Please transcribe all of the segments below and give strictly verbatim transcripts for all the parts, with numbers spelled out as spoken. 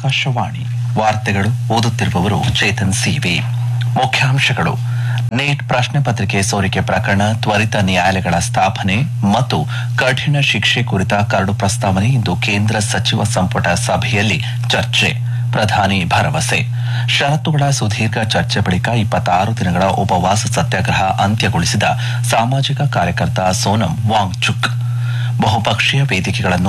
ಆಕಾಶವಾಣಿ ವಾರ್ತೆಗಳು ಓದುತ್ತಿರುವವರು ಚೇತನ್ ಸಿವಿ. ಮುಖ್ಯಾಂಶಗಳು: ನೀಟ್ ಪ್ರಶ್ನೆ ಪತ್ರಿಕೆ ಸೋರಿಕೆ ಪ್ರಕರಣ, ತ್ವರಿತ ನ್ಯಾಯಾಲಯಗಳ ಸ್ಥಾಪನೆ ಮತ್ತು ಕಠಿಣ ಶಿಕ್ಷೆ ಕುರಿತ ಕರಡು ಪ್ರಸ್ತಾವನೆ ಇಂದು ಕೇಂದ್ರ ಸಚಿವ ಸಂಪುಟ ಸಭೆಯಲ್ಲಿ ಚರ್ಚೆ. ಪ್ರಧಾನಿ ಭರವಸೆ. ಷರತ್ತುಗಳ ಸುದೀರ್ಘ ಚರ್ಚೆ ಬಳಿಕ ಇಪ್ಪತ್ತಾರು ದಿನಗಳ ಉಪವಾಸ ಸತ್ಯಾಗ್ರಹ ಅಂತ್ಯಗೊಳಿಸಿದ ಸಾಮಾಜಿಕ ಕಾರ್ಯಕರ್ತ ಸೋನಂ ವಾಂಗ್ಚುಕ್. ಬಹುಪಕ್ಷೀಯ ವೇದಿಕೆಗಳನ್ನು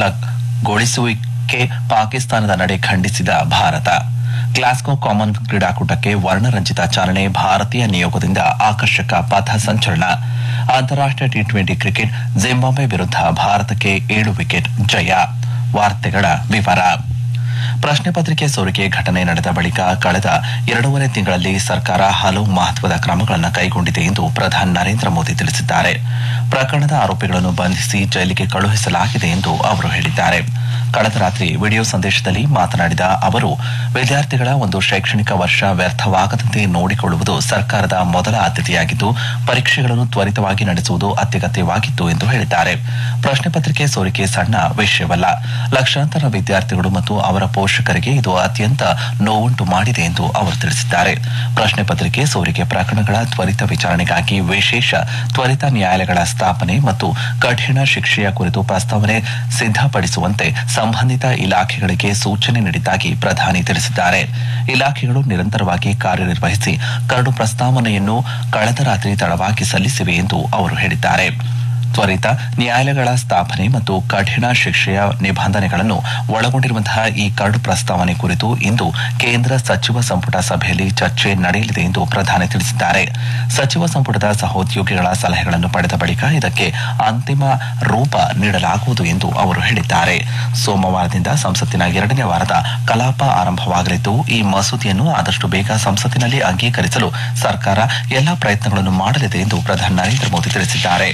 ದುರ್ಬಲಗೊಳಿಸುವಿಕೆ ಪಾಕಿಸ್ತಾನದ ನಡೆ ಖಂಡಿಸಿದ ಭಾರತ. ಗ್ಲಾಸ್ಗೋ ಕಾಮನ್ ಕ್ರೀಡಾಕೂಟಕ್ಕೆ ವರ್ಣರಂಜಿತ ಚಾಲನೆ, ಭಾರತೀಯ ನಿಯೋಗದಿಂದ ಆಕರ್ಷಕ ಪಥ ಸಂಚಲನ. ಅಂತಾರಾಷ್ಟೀಯ ಟಿ ಟ್ವೆಂಟಿ ಕ್ರಿಕೆಟ್, ಜಿಂಬಾಬ್ವೆ ವಿರುದ್ಧ ಭಾರತಕ್ಕೆ ಏಳು ವಿಕೆಟ್ ಜಯ. ವಾರ್ತೆಗಳ ವಿವರ. ಪ್ರಶ್ನೆ ಪತ್ರಿಕೆ ಸೋರಿಕೆ ಘಟನೆ ನಡೆದ ಬಳಿಕ ಕಳೆದ ಎರಡೂವರೆ ತಿಂಗಳಲ್ಲಿ ಸರ್ಕಾರ ಹಲವು ಮಹತ್ವದ ಕ್ರಮಗಳನ್ನು ಕೈಗೊಂಡಿದೆ ಎಂದು ಪ್ರಧಾನಿ ನರೇಂದ್ರ ಮೋದಿ ತಿಳಿಸಿದ್ದಾರೆ. ಪ್ರಕರಣದ ಆರೋಪಿಗಳನ್ನು ಬಂಧಿಸಿ ಜೈಲಿಗೆ ಕಳುಹಿಸಲಾಗಿದೆ ಎಂದು ಅವರು ಹೇಳಿದ್ದಾರೆ. ಕಳೆದ ರಾತ್ರಿ ವಿಡಿಯೋ ಸಂದೇಶದಲ್ಲಿ ಮಾತನಾಡಿದ ಅವರು, ವಿದ್ಯಾರ್ಥಿಗಳ ಒಂದು ಶೈಕ್ಷಣಿಕ ವರ್ಷ ವ್ಯರ್ಥವಾಗದಂತೆ ನೋಡಿಕೊಳ್ಳುವುದು ಸರ್ಕಾರದ ಮೊದಲ ಆದ್ಯತೆಯಾಗಿದ್ದು, ಪರೀಕ್ಷೆಗಳನ್ನು ತ್ವರಿತವಾಗಿ ನಡೆಸುವುದು ಅತ್ಯಗತ್ಯವಾಗಿತ್ತು ಎಂದು ಹೇಳಿದ್ದಾರೆ. ಪ್ರಶ್ನೆ ಪತ್ರಿಕೆ ಸೋರಿಕೆ ಸಣ್ಣ ವಿಷಯವಲ್ಲ. ಲಕ್ಷಾಂತರ ವಿದ್ಯಾರ್ಥಿಗಳು ಮತ್ತು ಅವರ ಪೋಷಕರಿಗೆ ಇದು ಅತ್ಯಂತ ನೋವುಂಟು ಮಾಡಿದೆ ಎಂದು ಅವರು ತಿಳಿಸಿದ್ದಾರೆ. ಪ್ರಶ್ನೆ ಪತ್ರಿಕೆ ಸೋರಿಕೆ ಪ್ರಕರಣಗಳ ತ್ವರಿತ ವಿಚಾರಣೆಗಾಗಿ ವಿಶೇಷ ತ್ವರಿತ ನ್ಯಾಯಾಲಯಗಳ ಸ್ಥಾಪನೆ ಮತ್ತು ಕಠಿಣ ಶಿಕ್ಷೆಯ ಕುರಿತು ಪ್ರಸ್ತಾವನೆ ಸಿದ್ದಪಡಿಸುವಂತೆ ಸಂಬಂಧಿತ ಇಲಾಖೆಗಳಿಗೆ ಸೂಚನೆ ನೀಡಿದ್ದಾಗಿ ಪ್ರಧಾನಿ ತಿಳಿಸಿದ್ದಾರೆ. ಇಲಾಖೆಗಳು ನಿರಂತರವಾಗಿ ಕಾರ್ಯನಿರ್ವಹಿಸಿ ಕರಡು ಪ್ರಸ್ತಾವನೆಯನ್ನು ಕಳೆದ ರಾತ್ರಿ ತಡವಾಗಿ ಸಲ್ಲಿಸಿವೆ ಎಂದು ಅವರು ಹೇಳಿದ್ದಾರೆ. ತ್ವರಿತ ನ್ಯಾಯಾಲಯಗಳ ಸ್ಥಾಪನೆ ಮತ್ತು ಕಠಿಣ ಶಿಕ್ಷೆಯ ನಿಬಂಧನೆಗಳನ್ನು ಒಳಗೊಂಡಿರುವಂತಹ ಈ ಕರಡು ಪ್ರಸ್ತಾವನೆ ಕುರಿತು ಇಂದು ಕೇಂದ್ರ ಸಚಿವ ಸಂಪುಟ ಸಭೆಯಲ್ಲಿ ಚರ್ಚೆ ನಡೆಯಲಿದೆ ಎಂದು ಪ್ರಧಾನಿ ತಿಳಿಸಿದ್ದಾರೆ. ಸಚಿವ ಸಂಪುಟದ ಸಹೋದ್ಯೋಗಿಗಳ ಸಲಹೆಗಳನ್ನು ಪಡೆದ ಬಳಿಕ ಇದಕ್ಕೆ ಅಂತಿಮ ರೂಪ ನೀಡಲಾಗುವುದು ಎಂದು ಅವರು ಹೇಳಿದ್ದಾರೆ. ಸೋಮವಾರದಿಂದ ಸಂಸತ್ತಿನ ಎರಡನೇ ವಾರದ ಕಲಾಪ ಆರಂಭವಾಗಲಿದ್ದು, ಈ ಮಸೂದೆಯನ್ನು ಆದಷ್ಟು ಬೇಗ ಸಂಸತ್ತಿನಲ್ಲಿ ಅಂಗೀಕರಿಸಲು ಸರ್ಕಾರ ಎಲ್ಲಾ ಪ್ರಯತ್ನಗಳನ್ನು ಮಾಡಲಿದೆ ಎಂದು ಪ್ರಧಾನಿ ನರೇಂದ್ರ ಮೋದಿ ತಿಳಿಸಿದ್ದಾರೆ.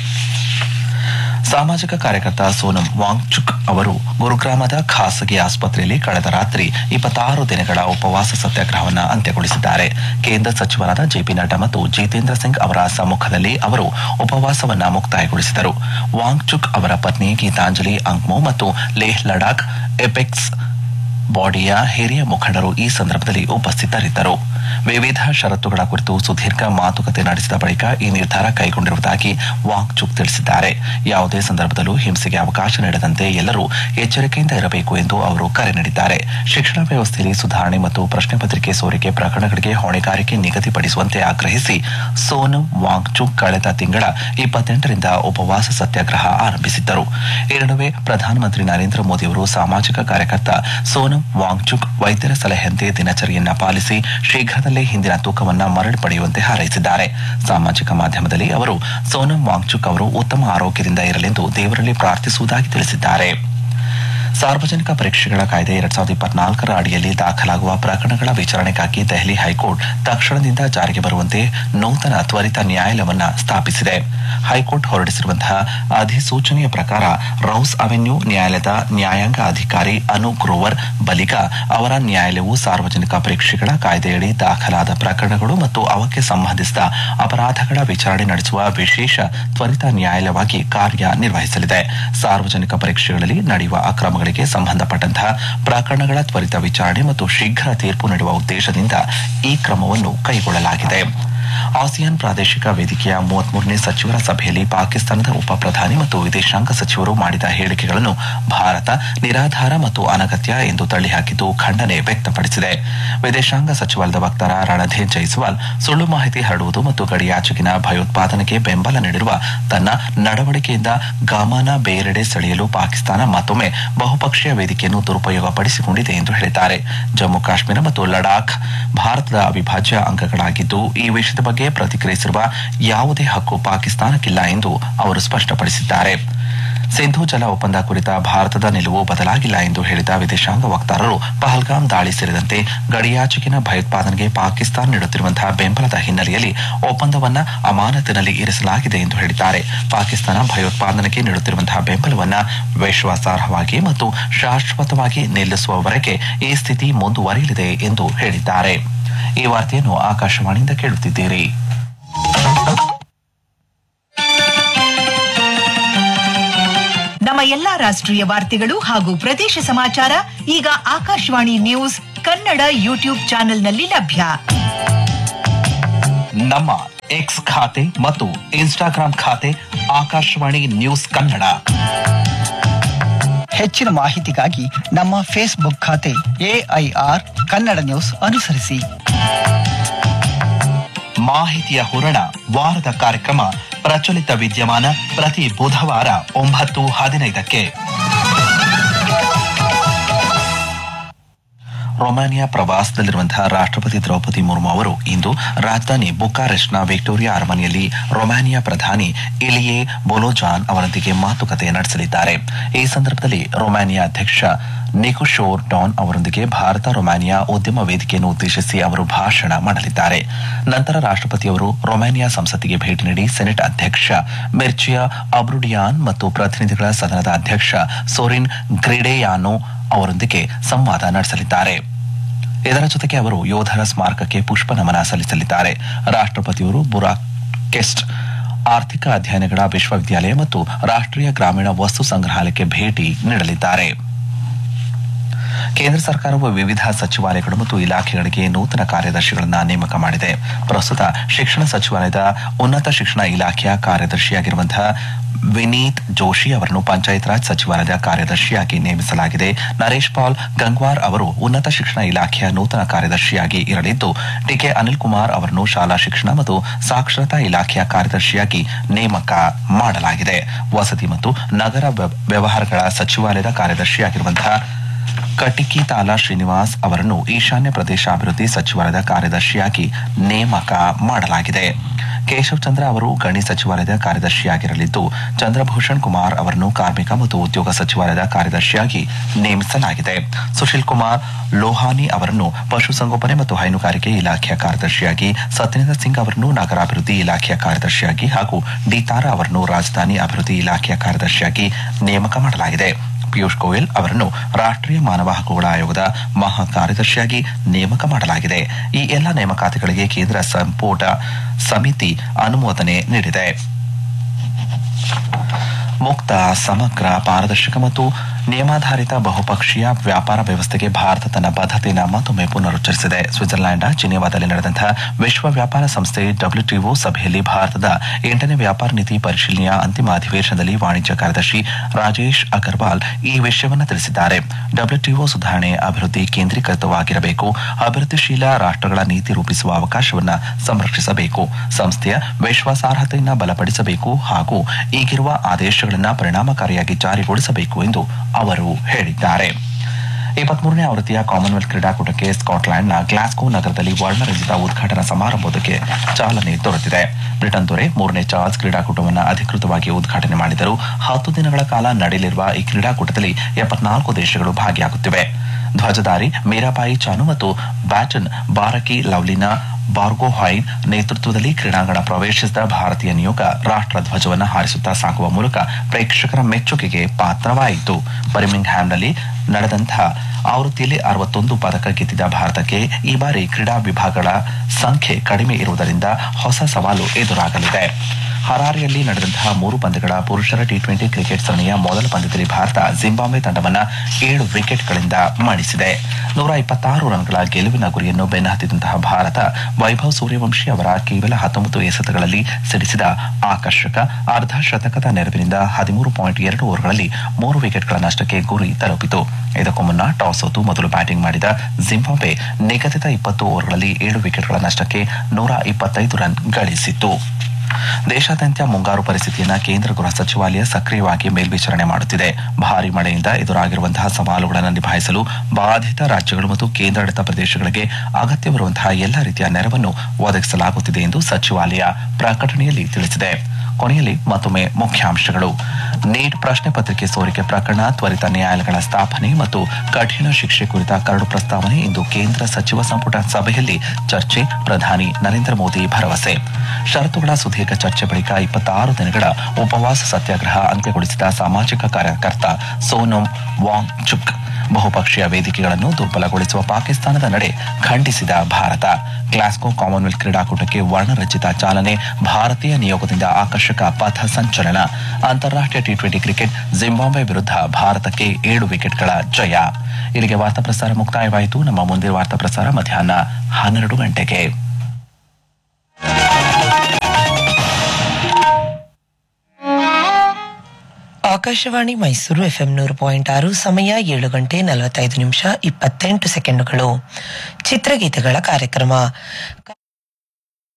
ಸಾಮಾಜಿಕ ಕಾರ್ಯಕರ್ತ ಸೋನಂ ವಾಂಗ್ಚುಕ್ ಅವರು ಗುರುಗ್ರಾಮದ ಖಾಸಗಿ ಆಸ್ಪತ್ರೆಯಲ್ಲಿ ಕಳೆದ ರಾತ್ರಿ ಇಪ್ಪತ್ತಾರು ದಿನಗಳ ಉಪವಾಸ ಸತ್ಯಾಗ್ರಹವನ್ನು ಅಂತ್ಯಗೊಳಿಸಿದ್ದಾರೆ. ಕೇಂದ್ರ ಸಚಿವರಾದ ಜೆಪಿ ನಡ್ಡಾ ಮತ್ತು ಜಿತೇಂದ್ರ ಸಿಂಗ್ ಅವರ ಸಮ್ಮುಖದಲ್ಲಿ ಅವರು ಉಪವಾಸವನ್ನು ಮುಕ್ತಾಯಗೊಳಿಸಿದರು. ವಾಂಗ್ಚುಕ್ ಅವರ ಪತ್ನಿ ಗೀತಾಂಜಲಿ ಅಂಗ್ಮೋ ಮತ್ತು ಲೇಹ್ ಲಡಾಖ್ ಎಪೆಕ್ಸ್ ಬಾಡಿಯ ಹಿರಿಯ ಮುಖಂಡರು ಈ ಸಂದರ್ಭದಲ್ಲಿ ಉಪಸ್ಥಿತರಿದ್ದರು. ವಿವಿಧ ಷರತ್ತುಗಳ ಕುರಿತು ಸುದೀರ್ಘ ಮಾತುಕತೆ ನಡೆಸಿದ ಬಳಿಕ ಈ ನಿರ್ಧಾರ ಕೈಗೊಂಡಿರುವುದಾಗಿ ವಾಂಗ್ಚುಕ್ ತಿಳಿಸಿದ್ದಾರೆ. ಯಾವುದೇ ಸಂದರ್ಭದಲ್ಲೂ ಹಿಂಸೆಗೆ ಅವಕಾಶ ನೀಡದಂತೆ ಎಲ್ಲರೂ ಎಚ್ಚರಿಕೆಯಿಂದ ಇರಬೇಕು ಎಂದು ಅವರು ಕರೆ ನೀಡಿದ್ದಾರೆ. ಶಿಕ್ಷಣ ವ್ಯವಸ್ಥೆಯಲ್ಲಿ ಸುಧಾರಣೆ ಮತ್ತು ಪ್ರಶ್ನೆ ಪತ್ರಿಕೆ ಸೋರಿಕೆ ಪ್ರಕರಣಗಳಿಗೆ ಹೊಣೆಗಾರಿಕೆ ನಿಗದಿಪಡಿಸುವಂತೆ ಆಗ್ರಹಿಸಿ ಸೋನಂ ವಾಂಗ್ಚುಕ್ ಕಳೆದ ತಿಂಗಳ ಇಪ್ಪತ್ತೆಂಟರಿಂದ ಉಪವಾಸ ಸತ್ಯಾಗ್ರಹ ಆರಂಭಿಸಿದ್ದರು. ಈ ನಡುವೆ ಪ್ರಧಾನಮಂತ್ರಿ ನರೇಂದ್ರ ಮೋದಿ ಅವರು ಸಾಮಾಜಿಕ ಕಾರ್ಯಕರ್ತ ಸೋನಂ ವಾಂಗ್ಚುಕ್ ವೈದ್ಯರ ಸಲಹೆಯಂತೆ ದಿನಚರಿಯನ್ನ ಪಾಲಿಸಿ ಶೀಘ್ರದಲ್ಲೇ ಹಿಂದಿನ ತೂಕವನ್ನ ಮರಳಿ ಪಡೆಯುವಂತೆ ಹಾರೈಸಿದ್ದಾರೆ. ಸಾಮಾಜಿಕ ಮಾಧ್ಯಮದಲ್ಲಿ ಅವರು ಸೋನಂ ವಾಂಗ್ಚುಕ್ ಅವರು ಉತ್ತಮ ಆರೋಗ್ಯದಿಂದ ಇರಲೆಂದು ದೇವರಲ್ಲಿ ಪ್ರಾರ್ಥಿಸುವುದಾಗಿ ತಿಳಿಸಿದ್ದಾರೆ. ಸಾರ್ವಜನಿಕ ಪರೀಕ್ಷೆಗಳ ಕಾಯ್ದೆ ಎರಡ್ ಸಾವಿರದ ಇಪ್ಪತ್ನಾಲ್ಕರ ಅಡಿಯಲ್ಲಿ ದಾಖಲಾಗುವ ಪ್ರಕರಣಗಳ ವಿಚಾರಣೆಗಾಗಿ ದೆಹಲಿ ಹೈಕೋರ್ಟ್ ತಕ್ಷಣದಿಂದ ಜಾರಿಗೆ ಬರುವಂತೆ ನೂತನ ತ್ವರಿತ ನ್ಯಾಯಾಲಯವನ್ನ ಸ್ಥಾಪಿಸಿದೆ. ಹೈಕೋರ್ಟ್ ಹೊರಡಿಸಿರುವಂತಹ ಅಧಿಸೂಚನೆಯ ಪ್ರಕಾರ ರೌಸ್ ಅವೆನ್ಯೂ ನ್ಯಾಯಾಲಯದ ನ್ಯಾಯಾಂಗ ಅಧಿಕಾರಿ ಅನು ಗ್ರೋವರ್ ಬಲಿಗ ಅವರ ನ್ಯಾಯಾಲಯವು ಸಾರ್ವಜನಿಕ ಪರೀಕ್ಷೆಗಳ ಕಾಯ್ದೆಯಡಿ ದಾಖಲಾದ ಪ್ರಕರಣಗಳು ಮತ್ತು ಅವಕ್ಕೆ ಸಂಬಂಧಿಸಿದ ಅಪರಾಧಗಳ ವಿಚಾರಣೆ ನಡೆಸುವ ವಿಶೇಷ ತ್ವರಿತ ನ್ಯಾಯಾಲಯವಾಗಿ ಕಾರ್ಯನಿರ್ವಹಿಸಲಿದೆ. ಸಾರ್ವಜನಿಕ ಪರೀಕ್ಷೆಗಳಲ್ಲಿ ನಡೆಯುವ ಅಕ್ರಮಗಳಿಗೆ ಸಂಬಂಧಪಟ್ಟಂತಹ ಪ್ರಕರಣಗಳ ತ್ವರಿತ ವಿಚಾರಣೆ ಮತ್ತು ಶೀಘ್ರ ತೀರ್ಪು ನೀಡುವ ಉದ್ದೇಶದಿಂದ ಈ ಕ್ರಮವನ್ನು ಕೈಗೊಳ್ಳಲಾಗಿದೆ. ಆಸಿಯಾನ್ ಪ್ರಾದೇಶಿಕ ವೇದಿಕೆಯ ಮೂವತ್ಮೂರನೇ ಸಚಿವರ ಸಭೆಯಲ್ಲಿ ಪಾಕಿಸ್ತಾನದ ಉಪ ಪ್ರಧಾನಿ ಮತ್ತು ವಿದೇಶಾಂಗ ಸಚಿವರು ಮಾಡಿದ ಹೇಳಿಕೆಗಳನ್ನು ಭಾರತ ನಿರಾಧಾರ ಮತ್ತು ಅನಗತ್ಯ ಎಂದು ತಳ್ಳಿಹಾಕಿದ್ದು ಖಂಡನೆ ವ್ಯಕ್ತಪಡಿಸಿದೆ. ವಿದೇಶಾಂಗ ಸಚಿವಾಲಯದ ವಕ್ತಾರ ರಣಧೀರ್ ಜೈಸ್ವಾಲ್ ಸುಳ್ಳು ಮಾಹಿತಿ ಹರಡುವುದು ಮತ್ತು ಗಡಿಯಾಚೆಗಿನ ಭಯೋತ್ಪಾದನೆಗೆ ಬೆಂಬಲ ನೀಡಿರುವ ತನ್ನ ನಡವಳಿಕೆಯಿಂದ ಗಮನ ಬೇರೆಡೆ ಸೆಳೆಯಲು ಪಾಕಿಸ್ತಾನ ಮತ್ತೊಮ್ಮೆ ಬಹುಪಕ್ಷೀಯ ವೇದಿಕೆಯನ್ನು ದುರುಪಯೋಗಪಡಿಸಿಕೊಂಡಿದೆ ಎಂದು ಹೇಳಿದ್ದಾರೆ. ಜಮ್ಮು ಕಾಶ್ಮೀರ ಮತ್ತು ಲಡಾಖ್ ಭಾರತದ ಅವಿಭಾಜ್ಯ ಅಂಗಗಳಾಗಿದ್ದು, ಈ ವಿಷಯದ ಬಗ್ಗೆ ಪ್ರತಿಕ್ರಿಯಿಸಿರುವ ಯಾವುದೇ ಹಕ್ಕು ಪಾಕಿಸ್ತಾನಕ್ಕಿಲ್ಲ ಎಂದು ಅವರು ಸ್ಪಷ್ಟಪಡಿಸಿದ್ದಾರೆ. ಸಿಂಧೂ ಜಲ ಒಪ್ಪಂದ ಕುರಿತ ಭಾರತದ ನಿಲುವು ಬದಲಾಗಿಲ್ಲ ಎಂದು ಹೇಳಿದ ವಿದೇಶಾಂಗ ವಕ್ತಾರರು, ಪಹಲ್ಗಾಮ್ ದಾಳಿ ಸೇರಿದಂತೆ ಗಡಿಯಾಚೆಗಿನ ಭಯೋತ್ಪಾದನೆಗೆ ಪಾಕಿಸ್ತಾನ ನೀಡುತ್ತಿರುವಂತಹ ಬೆಂಬಲದ ಹಿನ್ನೆಲೆಯಲ್ಲಿ ಒಪ್ಪಂದವನ್ನ ಅಮಾನತಿನಲ್ಲಿ ಇರಿಸಲಾಗಿದೆ ಎಂದು ಹೇಳಿದ್ದಾರೆ. ಪಾಕಿಸ್ತಾನ ಭಯೋತ್ಪಾದನೆಗೆ ನೀಡುತ್ತಿರುವಂತಹ ಬೆಂಬಲವನ್ನ ವಿಶ್ವಾಸಾರ್ಹವಾಗಿ ಮತ್ತು ಶಾಶ್ವತವಾಗಿ ನಿಲ್ಲಿಸುವವರೆಗೆ ಈ ಸ್ಥಿತಿ ಮುಂದುವರಿಯಲಿದೆ ಎಂದು ಹೇಳಿದ್ದಾರೆ. ಈ ವಾರ್ತೆಯನ್ನು ಆಕಾಶವಾಣಿಯಿಂದ ಕೇಳುತ್ತಿದ್ದೀರಿ. ನಮ್ಮ ಎಲ್ಲಾ ರಾಷ್ಟ್ರೀಯ ವಾರ್ತೆಗಳು ಹಾಗೂ ಪ್ರದೇಶ ಸಮಾಚಾರ ಈಗ ಆಕಾಶವಾಣಿ ನ್ಯೂಸ್ ಕನ್ನಡ ಯೂಟ್ಯೂಬ್ ಚಾನೆಲ್ನಲ್ಲಿ ಲಭ್ಯ. ನಮ್ಮ ಎಕ್ಸ್ ಖಾತೆ ಮತ್ತು ಇನ್ಸ್ಟಾಗ್ರಾಂ ಖಾತೆ ಆಕಾಶವಾಣಿ ನ್ಯೂಸ್ ಕನ್ನಡ. ಹೆಚ್ಚಿನ ಮಾಹಿತಿಗಾಗಿ ನಮ್ಮ ಫೇಸ್ಬುಕ್ ಖಾತೆ ಎಐಆರ್ ಕನ್ನಡ ನ್ಯೂಸ್ ಅನುಸರಿಸಿ. ಮಾಹಿತಿಯ ಹೂರಣ ವಾರದ ಕಾರ್ಯಕ್ರಮ ಪ್ರಚಲಿತ ವಿದ್ಯಮಾನ ಪ್ರತಿ ಬುಧವಾರ ಒಂಬತ್ತು ಹದಿನೈದಕ್ಕೆ. ರೊಮಾನಿಯಾ ಪ್ರವಾಸದಲ್ಲಿರುವಂತಹ ರಾಷ್ಟ್ರಪತಿ ದ್ರೌಪದಿ ಮುರ್ಮು ಅವರು ಇಂದು ರಾಜಧಾನಿ ಬುಕಾರೆಸ್ಟ್ನ ವಿಕ್ಟೋರಿಯಾ ಅರಮನೆಯಲ್ಲಿ ರೊಮಾನಿಯಾ ಪ್ರಧಾನಿ ಇಲಿಯೆ ಬೊಲೋಜಾನ್ ಅವರೊಂದಿಗೆ ಮಾತುಕತೆ ನಡೆಸಲಿದ್ದಾರೆ. ಈ ಸಂದರ್ಭದಲ್ಲಿ ರೊಮಾನಿಯಾ ಅಧ್ಯಕ್ಷ ನಿಕೋಶೋರ್ ಡಾನ್ ಅವರೊಂದಿಗೆ ಭಾರತ ರೊಮಾನಿಯಾ ಉದ್ಯಮ ವೇದಿಕೆಯನ್ನು ಉದ್ದೇಶಿಸಿ ಅವರು ಭಾಷಣ ಮಾಡಲಿದ್ದಾರೆ. ನಂತರ ರಾಷ್ಟ್ರಪತಿಯವರು ರೊಮಾನಿಯಾ ಸಂಸತ್ತಿಗೆ ಭೇಟಿ ನೀಡಿ ಸೆನೆಟ್ ಅಧ್ಯಕ್ಷ ಮಿರ್ಚಿಯಾ ಅಬ್ರುಡಿಯಾನ್ ಮತ್ತು ಪ್ರತಿನಿಧಿಗಳ ಸದನದ ಅಧ್ಯಕ್ಷ ಸೋರಿನ್ ಗ್ರಿಡೆಯಾನೋ ಅವರೊಂದಿಗೆ ಸಂವಾದ ನಡೆಸಲಿದ್ದಾರೆ. ಇದರ ಜೊತೆಗೆ ಅವರು ಯೋಧರ ಸ್ಮಾರಕಕ್ಕೆ ಪುಷ್ಪ ನಮನ ಸಲ್ಲಿಸಲಿದ್ದಾರೆ. ರಾಷ್ಟ್ರಪತಿಯವರು ಬುರಾಕೆಸ್ಟ್ ಆರ್ಥಿಕ ಅಧ್ಯಯನಗಳ ವಿಶ್ವವಿದ್ಯಾಲಯ ಮತ್ತು ರಾಷ್ಟ್ರೀಯ ಗ್ರಾಮೀಣ ವಸ್ತು ಸಂಗ್ರಹಾಲಯಕ್ಕೆ ಭೇಟಿ ನೀಡಲಿದ್ದಾರೆ. ಕೇಂದ್ರ ಸರ್ಕಾರವು ವಿವಿಧ ಸಚಿವಾಲಯಗಳು ಮತ್ತು ಇಲಾಖೆಗಳಿಗೆ ನೂತನ ಕಾರ್ಯದರ್ಶಿಗಳನ್ನು ನೇಮಕ ಮಾಡಿದೆ. ಪ್ರಸ್ತುತ ಶಿಕ್ಷಣ ಸಚಿವಾಲಯದ ಉನ್ನತ ಶಿಕ್ಷಣ ಇಲಾಖೆಯ ಕಾರ್ಯದರ್ಶಿಯಾಗಿರುವಂತಹ ವಿನೀತ್ ಜೋಶಿ ಅವರನ್ನು ಪಂಚಾಯತ್ ರಾಜ್ ಸಚಿವಾಲಯದ ಕಾರ್ಯದರ್ಶಿಯಾಗಿ ನೇಮಿಸಲಾಗಿದೆ. ನರೇಶ್ ಪಾಲ್ ಗಂಗ್ವಾರ್ ಅವರು ಉನ್ನತ ಶಿಕ್ಷಣ ಇಲಾಖೆಯ ನೂತನ ಕಾರ್ಯದರ್ಶಿಯಾಗಿ ಇರಲಿದ್ದು, ಟಿಕೆ ಅನಿಲ್ ಕುಮಾರ್ ಅವರನ್ನು ಶಾಲಾ ಶಿಕ್ಷಣ ಮತ್ತು ಸಾಕ್ಷರತಾ ಇಲಾಖೆಯ ಕಾರ್ಯದರ್ಶಿಯಾಗಿ ನೇಮಕ ಮಾಡಲಾಗಿದೆ. ವಸತಿ ಮತ್ತು ನಗರ ವ್ಯವಹಾರಗಳ ಸಚಿವಾಲಯದ ಕಾರ್ಯದರ್ಶಿಯಾಗಿರುವಂತಹ ಕಟಿಕಿ ತಾಲಾ ಶ್ರೀನಿವಾಸ್ ಅವರನ್ನು ಈಶಾನ್ಯ ಪ್ರದೇಶ ಅಭಿವೃದ್ಧಿ ಸಚಿವಾಲಯದ ಕಾರ್ಯದರ್ಶಿಯಾಗಿ ನೇಮಕ ಮಾಡಲಾಗಿದೆ. ಕೇಶವ್ ಚಂದ್ರ ಅವರು ಗಣಿ ಸಚಿವಾಲಯದ ಕಾರ್ಯದರ್ಶಿಯಾಗಿರಲಿದ್ದು, ಚಂದ್ರಭೂಷಣ್ ಕುಮಾರ್ ಅವರನ್ನು ಕಾರ್ಮಿಕ ಮತ್ತು ಉದ್ಯೋಗ ಸಚಿವಾಲಯದ ಕಾರ್ಯದರ್ಶಿಯಾಗಿ ನೇಮಿಸಲಾಗಿದೆ. ಸುಶೀಲ್ ಕುಮಾರ್ ಲೋಹಾನಿ ಅವರನ್ನು ಪಶುಸಂಗೋಪನೆ ಮತ್ತು ಹೈನುಗಾರಿಕೆ ಇಲಾಖೆಯ ಕಾರ್ಯದರ್ಶಿಯಾಗಿ, ಸತ್ಯೇಂದ್ರ ಸಿಂಗ್ ಅವರನ್ನು ನಗರಾಭಿವೃದ್ಧಿ ಇಲಾಖೆಯ ಕಾರ್ಯದರ್ಶಿಯಾಗಿ ಹಾಗೂ ಡಿ ತಾರಾ ಅವರನ್ನು ರಾಜಧಾನಿ ಅಭಿವೃದ್ಧಿ ಇಲಾಖೆಯ ಕಾರ್ಯದರ್ಶಿಯಾಗಿ ನೇಮಕ ಮಾಡಲಾಗಿದೆ. ಪಿಯೂಷ್ ಗೋಯಲ್ ಅವರನ್ನು ರಾಷ್ಟ್ರೀಯ ಮಾನವ ಹಕ್ಕುಗಳ ಆಯೋಗದ ಮಹಾ ಕಾರ್ಯದರ್ಶಿಯಾಗಿ ನೇಮಕ ಮಾಡಲಾಗಿದೆ. ಈ ಎಲ್ಲ ನೇಮಕಾತಿಗಳಿಗೆ ಕೇಂದ್ರ ಸಂಪುಟ ಸಮಿತಿ ಅನುಮೋದನೆ ನೀಡಿದೆ. ಮುಕ್ತ, ಸಮಗ್ರ, ಪಾರದರ್ಶಕ ಮತ್ತು ನಿಯಮಾಧಾರಿತ ಬಹುಪಕ್ಷೀಯ ವ್ಯಾಪಾರ ವ್ಯವಸ್ಥೆಗೆ ಭಾರತ ತನ್ನ ಬದ್ಧತೆಯನ್ನು ಮತ್ತೊಮ್ಮೆ ಪುನರುಚ್ಚರಿಸಿದೆ. ಸ್ವಿಟ್ಜರ್ಲೆಂಡ್ನ ಜಿನೆವಾದಲ್ಲಿ ನಡೆದಂತಹ ವಿಶ್ವ ವ್ಯಾಪಾರ ಸಂಸ್ಥೆ ಡಬ್ಲ್ಯೂಟಿಒ ಸಭೆಯಲ್ಲಿ ಭಾರತದ ಎಂಟನೇ ವ್ಯಾಪಾರ ನೀತಿ ಪರಿಶೀಲನೆಯ ಅಂತಿಮ ಅಧಿವೇಶನದಲ್ಲಿ ವಾಣಿಜ್ಯ ಕಾರ್ಯದರ್ಶಿ ರಾಜೇಶ್ ಅಗರ್ವಾಲ್ ಈ ವಿಷಯವನ್ನು ತಿಳಿಸಿದ್ದಾರೆ. ಡಬ್ಲ್ಯೂಟಿಒ ಸುಧಾರಣೆ ಅಭಿವೃದ್ಧಿ ಕೇಂದ್ರೀಕೃತವಾಗಿರಬೇಕು, ಅಭಿವೃದ್ಧಿಶೀಲ ರಾಷ್ಟ್ರಗಳ ನೀತಿ ರೂಪಿಸುವ ಅವಕಾಶವನ್ನು ಸಂರಕ್ಷಿಸಬೇಕು, ಸಂಸ್ಥೆಯ ವಿಶ್ವಾಸಾರ್ಹತೆಯನ್ನು ಬಲಪಡಿಸಬೇಕು ಹಾಗೂ ಈಗಿರುವ ಆದೇಶಗಳನ್ನು ಪರಿಣಾಮಕಾರಿಯಾಗಿ ಜಾರಿಗೊಳಿಸಬೇಕು ಎಂದು ಅವರು ಹೇಳಿದ್ದಾರೆ. ಇಪ್ಪತ್ಮೂರನೇ ಆವೃತ್ತಿಯ ಕಾಮನ್ವೆಲ್ತ್ ಕ್ರೀಡಾಕೂಟಕ್ಕೆ ಸ್ಕಾಟ್ಲೆಂಡ್ನ ಗ್ಲಾಸ್ಗೋ ನಗರದಲ್ಲಿ ವರ್ಣರಂಜಿತ ಉದ್ಘಾಟನಾ ಸಮಾರಂಭಕ್ಕೆ ಚಾಲನೆ ದೊರೆತಿದೆ. ಬ್ರಿಟನ್ ದೊರೆ ಮೂರನೇ ಚಾರ್ಲ್ಸ್ ಕ್ರೀಡಾಕೂಟವನ್ನು ಅಧಿಕೃತವಾಗಿ ಉದ್ಘಾಟನೆ ಮಾಡಿದರು. ಹತ್ತು ದಿನಗಳ ಕಾಲ ನಡೆಯಲಿರುವ ಈ ಕ್ರೀಡಾಕೂಟದಲ್ಲಿ ಎಪ್ಪತ್ನಾಲ್ಕು ದೇಶಗಳು ಭಾಗಿಯಾಗುತ್ತಿವೆ. ಧ್ವಜಧಾರಿ ಮೀರಾಬಾಯಿ ಚಾನು ಮತ್ತು ಬ್ಯಾಟನ್ ಬಾರಕಿ ಲವ್ಲಿನಾ ಬಾರ್ಗೋಹೈನ್ ನೇತೃತ್ವದಲ್ಲಿ ಕ್ರೀಡಾಂಗಣ ಪ್ರವೇಶಿಸಿದ ಭಾರತೀಯ ನಿಯೋಗ ರಾಷ್ಟ್ರ ಧ್ವಜವನ್ನು ಹಾರಿಸುತ್ತಾ ಸಾಗುವ ಮೂಲಕ ಪ್ರೇಕ್ಷಕರ ಮೆಚ್ಚುಗೆಗೆ ಪಾತ್ರವಾಯಿತು. ಬರ್ಮಿಂಗ್ ಹ್ಯಾಮ್ನಲ್ಲಿ ನಡೆದಂತಹ ಆವೃತ್ತಿಯಲ್ಲಿ ಅರವತ್ತೊಂದು ಪದಕ ಗೆದ್ದಿದ್ದ ಭಾರತಕ್ಕೆ ಈ ಬಾರಿ ಕ್ರೀಡಾ ವಿಭಾಗಗಳ ಸಂಖ್ಯೆ ಕಡಿಮೆ ಇರುವುದರಿಂದ ಹೊಸ ಸವಾಲು ಎದುರಾಗಲಿದೆ. ಹರಾರೆಯಲ್ಲಿ ನಡೆದಂತಹ ಮೂರು ಪಂದ್ಯಗಳ ಪುರುಷರ ಟಿ ಟ್ವೆಂಟಿ ಕ್ರಿಕೆಟ್ ಸರಣಿಯ ಮೊದಲ ಪಂದ್ಯದಲ್ಲಿ ಭಾರತ ಜಿಂಬಾಬ್ವೆ ತಂಡವನ್ನು ಏಳು ವಿಕೆಟ್ಗಳಿಂದ ಮಣಿಸಿದೆ. ನೂರ ಇಪ್ಪತ್ತಾರು ರನ್ಗಳ ಗೆಲುವಿನ ಗುರಿಯನ್ನು ಬೆನ್ನಹತ್ತಿದಂತಹ ಭಾರತ ವೈಭವ್ ಸೂರ್ಯವಂಶಿ ಅವರ ಕೇವಲ ಹತ್ತೊಂಬತ್ತು ಎಸೆತಗಳಲ್ಲಿ ಸಿಡಿಸಿದ ಆಕರ್ಷಕ ಅರ್ಧ ಶತಕದ ನೆರವಿನಿಂದ ಹದಿಮೂರು ಪಾಯಿಂಟ್ ಎರಡು ಓವರ್ಗಳಲ್ಲಿ ಮೂರು ವಿಕೆಟ್ಗಳ ನಷ್ಟಕ್ಕೆ ಗುರಿ ತಲುಪಿತು. ಇದಕ್ಕೂ ಮುನ್ನ ಟಾಸ್ ಸೋತು ಮೊದಲು ಬ್ಯಾಟಿಂಗ್ ಮಾಡಿದ ಜಿಂಬಾಬ್ವೆ ನಿಗದಿತ ಇಪ್ಪತ್ತು ಓವರ್ಗಳಲ್ಲಿ ಏಳು ವಿಕೆಟ್ಗಳ ನಷ್ಟಕ್ಕೆ ನೂರ ಇಪ್ಪತ್ತೈದು ರನ್ ಗಳಿಸಿತ್ತು. ದೇಶಾದ್ಯಂತ ಮುಂಗಾರು ಪರಿಸ್ಥಿತಿಯನ್ನು ಕೇಂದ್ರ ಗೃಹ ಸಚಿವಾಲಯ ಸಕ್ರಿಯವಾಗಿ ಮೇಲ್ವಿಚಾರಣೆ ಮಾಡುತ್ತಿದೆ. ಭಾರೀ ಮಳೆಯಿಂದ ಎದುರಾಗಿರುವಂತಹ ಸವಾಲುಗಳನ್ನು ನಿಭಾಯಿಸಲು ಬಾಧಿತ ರಾಜ್ಯಗಳು ಮತ್ತು ಕೇಂದ್ರಾಡಳಿತ ಪ್ರದೇಶಗಳಿಗೆ ಅಗತ್ಯವಿರುವಂತಹ ಎಲ್ಲ ರೀತಿಯ ನೆರವನ್ನು ಒದಗಿಸಲಾಗುತ್ತಿದೆ ಎಂದು ಸಚಿವಾಲಯ ಪ್ರಕಟಣೆಯಲ್ಲಿ ತಿಳಿಸಿದೆ. ಕೊನೆಯಲ್ಲಿ ಮತ್ತೊಮ್ಮೆ ಮುಖ್ಯಾಂಶಗಳು. ನೀಟ್ ಪ್ರಶ್ನೆ ಪತ್ರಿಕೆ ಸೋರಿಕೆ ಪ್ರಕರಣ, ತ್ವರಿತ ನ್ಯಾಯಾಲಯಗಳ ಸ್ಥಾಪನೆ ಮತ್ತು ಕಠಿಣ ಶಿಕ್ಷೆ ಕುರಿತ ಕರಡು ಪ್ರಸ್ತಾವನೆ ಇಂದು ಕೇಂದ್ರ ಸಚಿವ ಸಂಪುಟ ಸಭೆಯಲ್ಲಿ ಚರ್ಚೆ, ಪ್ರಧಾನಿ ನರೇಂದ್ರ ಮೋದಿ ಭರವಸೆ. ಷರತ್ತುಗಳ ಸುದೀರ್ಘ ಚರ್ಚೆ ಬಳಿಕ ಇಪ್ಪತ್ತಾರು ದಿನಗಳ ಉಪವಾಸ ಸತ್ಯಾಗ್ರಹ ಅಂತ್ಯಗೊಳಿಸಿದ ಸಾಮಾಜಿಕ ಕಾರ್ಯಕರ್ತ ಸೋನಂ ವಾಂಗ್ಚುಕ್. ಬಹುಪಕ್ಷೀಯ ವೇದಿಕೆಗಳನ್ನು ದುರ್ಬಲಗೊಳಿಸುವ ಪಾಕಿಸ್ತಾನದ ನಡೆ ಖಂಡಿಸಿದ ಭಾರತ. ಗ್ಲಾಸ್ಗೋ ಕಾಮನ್ವೆಲ್ತ್ ಕ್ರೀಡಾಕೂಟಕ್ಕೆ ವರ್ಣರಂಜಿತ ಚಾಲನೆ, ಭಾರತೀಯ ನಿಯೋಗದಿಂದ ಆಕರ್ಷಕ ಪಥ ಸಂಚಲನ. ಅಂತಾರಾಷ್ಟ್ರೀಯ ಟಿ ಟ್ವೆಂಟಿ ಕ್ರಿಕೆಟ್, ಜಿಂಬಾಬ್ವೆ ವಿರುದ್ಧ ಭಾರತಕ್ಕೆ ಏಳು ವಿಕೆಟ್ಗಳ ಜಯ. ಇಲ್ಲಿಗೆ ವಾರ್ತಾ ಪ್ರಸಾರ ಮುಕ್ತಾಯವಾಯಿತು. ನಮ್ಮ ಮುಂದಿನ ವಾರ್ತಾ ಪ್ರಸಾರ ಮಧ್ಯಾಹ್ನ ಹನ್ನೆರಡು ಗಂಟೆಗೆ. ಆಕಾಶವಾಣಿ ಮೈಸೂರು ಎಫ್ಎಂ ನೂರು ಪಾಯಿಂಟ್ ಆರು. ಸಮಯ ಏಳು ಗಂಟೆ ನಲವತ್ತೈದು ನಿಮಿಷ ಇಪ್ಪತ್ತೆಂಟು ಸೆಕೆಂಡುಗಳು. ಚಿತ್ರಗೀತೆಗಳ ಕಾರ್ಯಕ್ರಮ.